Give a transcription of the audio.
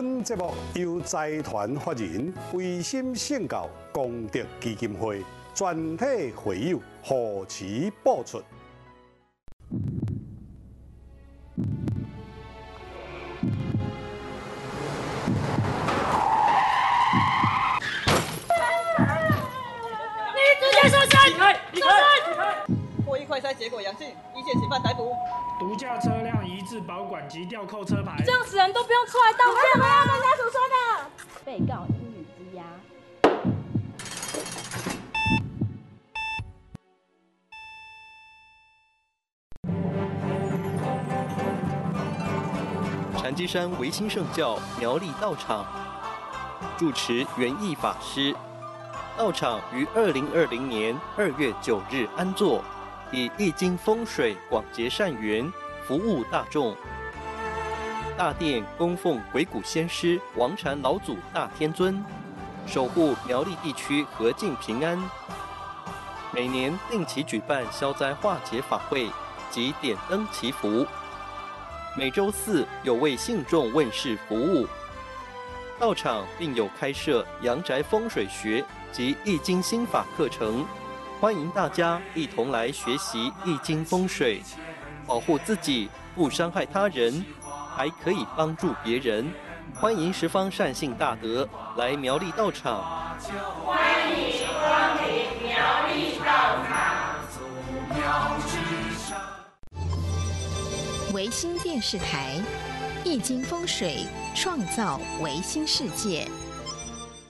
本节目由财团法人维心圣教功德基金会全体会友护持播出。 直接收身！ 离开！ 获益快筛结果阳性，一线嫌犯逮捕。 毒驾车辆移至保管及吊扣车牌。 这样死人都不用出来道歉吗？ 跟家属说的。被告英语羁押。 禅机山维新圣教苗栗道场住持圆义法师，道场于2020年2月9日安座，以易经风水广结善缘，服务大众。大殿供奉鬼谷先师王禅老祖大天尊，守护苗栗地区和静平安。每年定期举办消灾化解法会及点灯祈福。每周四有为信众问世服务，道场并有开设阳宅风水学及易经心法课程，欢迎大家一同来学习易经风水，保护自己不伤害他人，还可以帮助别人。欢迎十方善信大德来苗栗道场。 欢迎光临苗栗道场。 维新电视台，易经风水，创造维新世界。